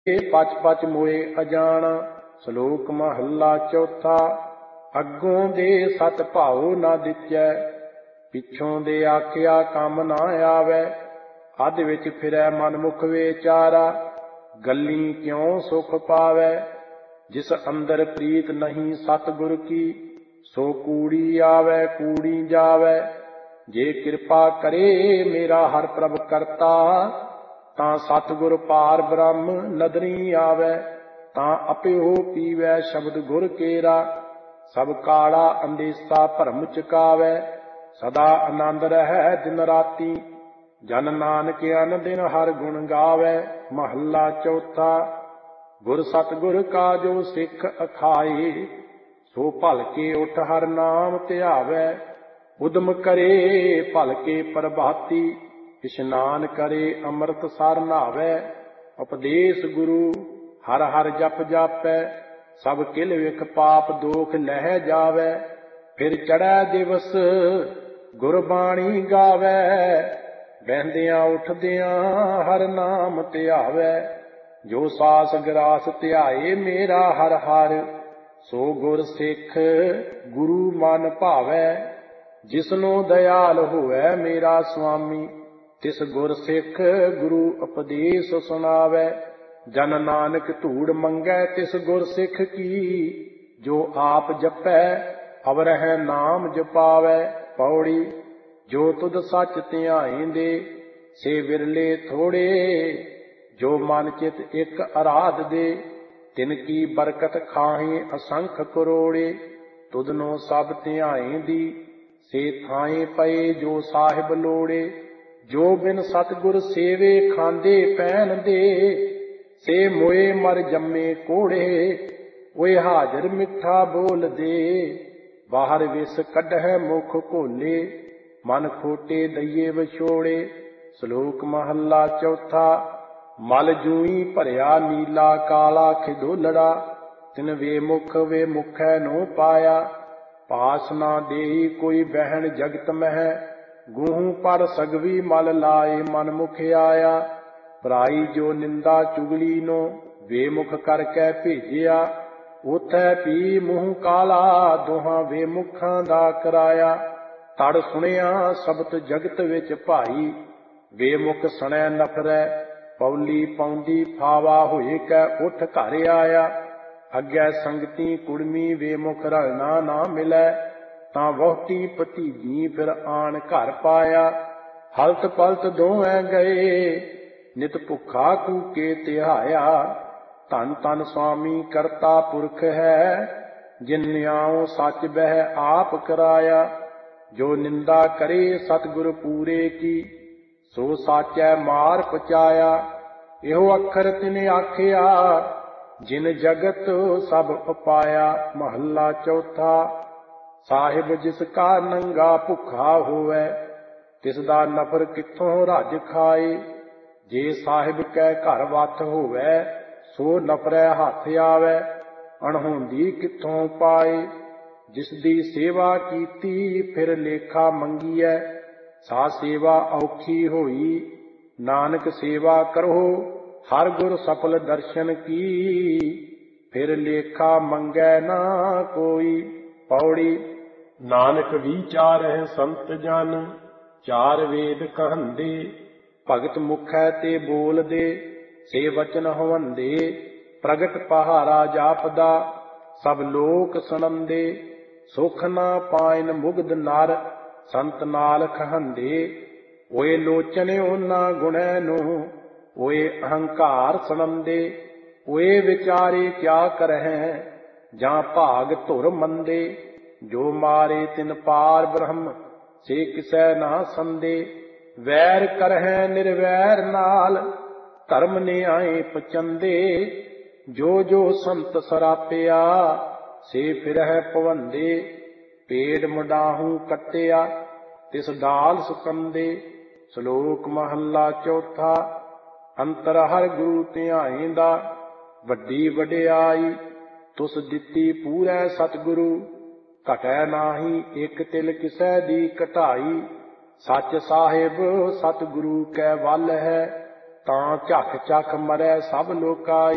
पच पच मोए अजाना। श्लोक महला चौथा। अगों दे सत भाओ न दिचै, पिछों दे आखिया कम न आवे। अध विच फिरै मन मुख विचारा, गल्ली क्यों सुख पावै। जिस अंदर प्रीत नहीं सतगुर की, सो कूड़ी आवे कूड़ी जावै। जे कृपा करे मेरा हर प्रभ करता, तां सतगुर पार ब्रह्म नदरी आवे। तां अपिहो पीवै शब्द गुर केरा, सब काला अंदेसा भरम चुकावै। सदा आनंद रहै दिन राती, जन नानक अन दिन हर गुण गावै। महला चौथा। गुर सतगुर का जो सिख अखाए, सो भलके उठ हर नाम ध्यावै। उदम करे भलके प्रभाती, इशनान करे अमृत सर नहावै। उपदेश गुरु हर हर जप जापै, सब किल विख पाप दोख लह जावै। फिर चढ़ै दिवस गुरबाणी गावै, बहंदियां उठदियां हर नाम ध्यावै। जो सास ग्रास ध्याए मेरा हर हर, सो गुर सिख गुरु मन भावै। जिसनो दयाल होवै मेरा स्वामी, तिस गुर सिख गुरु उपदेश सुनावै। जन नानक धूड़ मंगै तिस गुर सिख की, जो आप जपै अवरह नाम जपावै। पौड़ी। जो तुध सच ध्याएंदे, से विरले थोड़े, जो मन चित एक आराध दे। तिनकी बरकत खाहे असंख करोड़े, तुधनो सब ध्याएंदी, से थाए पए जो साहिब लोड़े। जो बिन सतगुर सेवे खांदे पैन दे, से मोए मर जम्मे कोड़े। ओए हाजर मिठा बोल दे, बाहर विस कढ़ै मुख घोले। मन खोटे दइए विछोड़े। श्लोक महला चौथा। मल जूई भरिया नीला काला खिदोलड़ा, तिन वे मुखै नो पाया। पास ना देही कोई बहन जगत मह, गूहू पर सगवी मल लाए मन मुख आया। पराई जो निंदा चुगली नो, बेमुख करके भेजिया। उथै पी मूँह काला, दोहां बेमुखां दा कराया। तड़ सुनिया शब्द जगत विच भाई, बेमुख सणै नफरै। पौली पौंदी फावा होए कै उठ घर आया। अग्गै संगती कुड़मी बेमुख रलना ना मिलै, तां वहुटी भतीजी फिर आन घर पाया। हलत पलत दोवैं गए, नित भुखा कूके तिहाया। धन धन स्वामी करता पुरख है, जिन न्याओ सच बह आप कराया। जो निंदा करे सतगुर पूरे की, सो साचै मार पचाया। एहो अखर तिने आखिया, जिन जगत सब उपाया। महला चौथा। साहिब जिसका नंगा भुखा होवै, तिसदा नफर किथों रज खाए। जे साहिब कै घर वथ होवै, सो नफरै हथ आवै। अणहोंदी किथों पाए, जिसदी सेवा कीती फिर लेखा मंगीਐ। सा सेवा औखी होई, नानक सेवा करो हर गुर सफल दर्शन की। फिर लेखा मंगै ना कोई। पौड़ी। नानक विचारਹਿ संत जन, चार वेद कहंदे। भगत मुखै ते बोलदे, से वचन हवंदे। प्रगट पहारा जापदा, सब लोक सुनंदे। सुख ना पाइन मुग्ध नर, संत नाल कहंदे। ओए लोचन ओना गुणै नो, ओए अहंकार सुनंदे। ओए विचारे क्या करहैं, जां भाग धुर मंदे। जो मारे तिन पार ब्रह्म, से किसै ना संदे। वैर करहैं निर्वैर नाल, धर्म न्याय पचंदे। जो जो संत सरापिया, से फिरਹਿ ਭਵੰਦੇ। पेड़ मुडाहू कट्टिया, तिस डाल सुकंदे। श्लोक महला चौथा। अंतर हर गुरु ਧਿਆਇਂਦਾ, ਵੱਡੀ ਵਡਿਆਈ। तुस दिती पूरै सतगुरु, घटै नाही एक तिल किसै दी घटाई। सच साहिब सतगुरु कै वल है, तां झक झक मरै सब लोकाई।